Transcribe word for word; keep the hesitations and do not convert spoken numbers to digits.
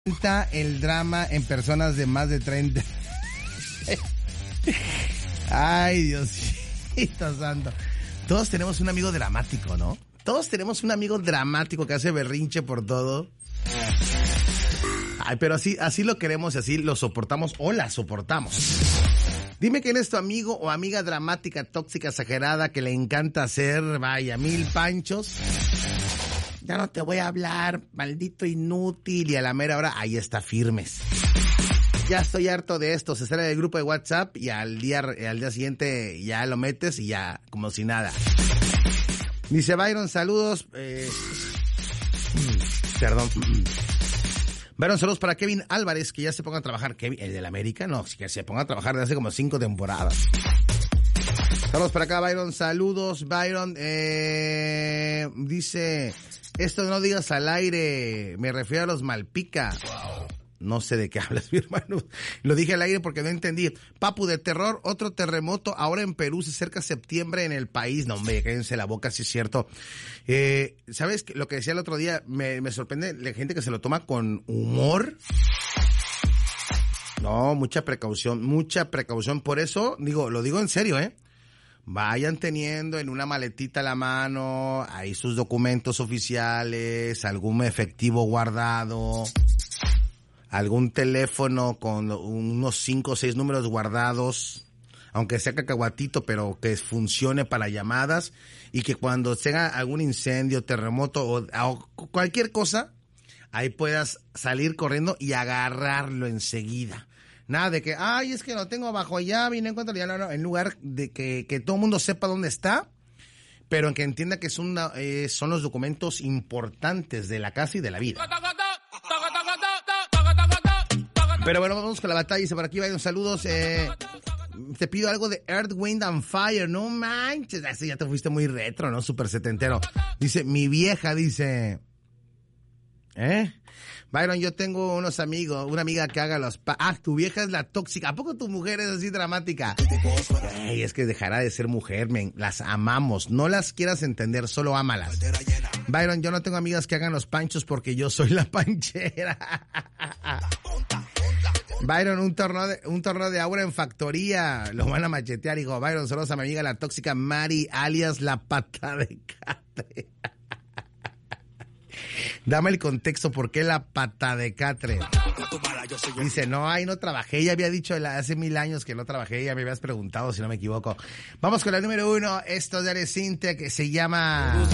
El drama en personas de más de treinta. Ay, Diosito santo. Todos tenemos un amigo dramático, ¿no? Todos tenemos un amigo dramático que hace berrinche por todo. Ay, pero así, así lo queremos y así lo soportamos o la soportamos. Dime quién es tu amigo o amiga dramática, tóxica, exagerada, que le encanta hacer, vaya, mil panchos. Ya no te voy a hablar, maldito inútil, y a la mera hora, ahí está, firmes. Ya estoy harto de esto, se sale del grupo de WhatsApp y al día, al día siguiente ya lo metes y ya, como si nada. Dice Byron, saludos, eh, perdón. Byron, saludos para Kevin Álvarez, que ya se ponga a trabajar. Kevin, el del América, no, que se ponga a trabajar desde hace como cinco temporadas. Saludos para acá, Byron, saludos, Byron, eh, dice, esto no digas al aire, me refiero a los Malpica. Wow. No sé de qué hablas, mi hermano. Lo dije al aire porque no entendí. Papu, de terror, otro terremoto ahora en Perú, se acerca septiembre en el país. No, hombre, cállense la boca, si es cierto. Eh, ¿sabes lo que decía el otro día? Me, me sorprende la gente que se lo toma con humor. No, mucha precaución, mucha precaución. Por eso, digo, lo digo en serio, ¿eh? Vayan teniendo en una maletita a la mano, ahí sus documentos oficiales, algún efectivo guardado, algún teléfono con unos cinco o seis números guardados, aunque sea cacahuatito, pero que funcione para llamadas, y que cuando tenga algún incendio, terremoto o, o cualquier cosa, ahí puedas salir corriendo y agarrarlo enseguida. Nada de que, ay, es que lo tengo bajo llave y no encuentro ya, no, no, en lugar de que, que todo el mundo sepa dónde está, pero en que entienda que son, eh, son los documentos importantes de la casa y de la vida. Pero bueno, vamos con la batalla. Dice por aquí, vayan saludos. Eh, te pido algo de Earth, Wind and Fire. No manches, así ya te fuiste muy retro, ¿no? Súper setentero. Dice, mi vieja, dice... ¿Eh? Byron, yo tengo unos amigos, una amiga que haga los... Pa ah, tu vieja es la tóxica. ¿A poco tu mujer es así dramática? Ey, es que dejará de ser mujer, men. Las amamos. No las quieras entender, solo ámalas. Byron, yo no tengo amigas que hagan los panchos porque yo soy la panchera. Byron, un torneo de, un torneo de aura en factoría. Lo van a machetear, hijo. Byron, saludos a mi amiga la tóxica Mari, alias la pata de catre. Dame el contexto, ¿por qué la pata de catre? Dice, no, ahí no trabajé, ya había dicho hace mil años que no trabajé, ya me habías preguntado si no me equivoco. Vamos con la número uno, esto de Arecinte, que se llama...